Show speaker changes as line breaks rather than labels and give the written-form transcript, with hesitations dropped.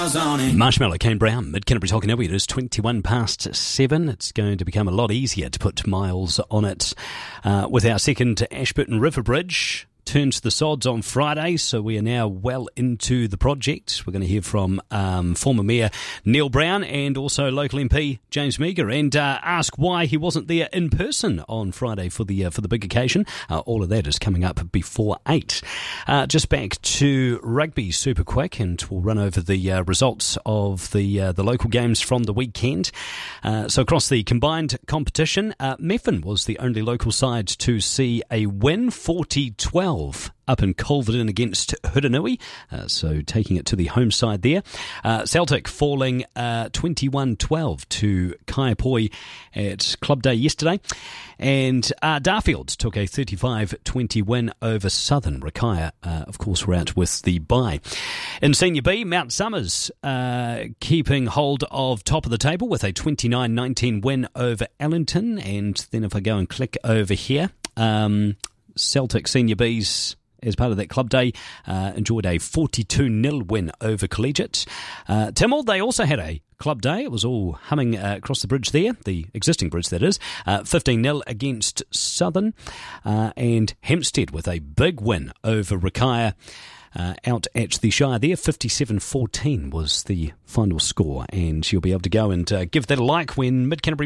miles on it.
Marshmallow, Kane Brown, Mid-Canterbury Tokinawa. It is 21 past 7. It's going to become a lot easier to put miles on it with our second Ashburton River Bridge. Turned the sods on Friday, so we are now well into the project. We're going to hear from former Mayor Neil Brown and also local MP James Meagher, and ask why he wasn't there in person on Friday for the big occasion. All of that is coming up before 8. Just back to rugby super quick, and we'll run over the results of the local games from the weekend. So across the combined competition, Methven was the only local side to see a win, 40-12. Up in Culverden against Huranui, so taking it to the home side there. Celtic falling 21-12 to Kaiapoi at Club Day yesterday. And Darfield took a 35-20 win over Southern. Rakaya, of course, were out with the bye. In Senior B, Mount Summers keeping hold of top of the table with a 29-19 win over Allington. And then if I go and click over here, Celtic Senior Bs, as part of that club day, enjoyed a 42-0 win over Collegiate. Timor, they also had a club day. It was all humming across the bridge there, the existing bridge that is. 15-0 against Southern. And Hempstead with a big win over Rakaya out at the Shire there. 57-14 was the final score. And you'll be able to go and give that a like when Mid-Canterbury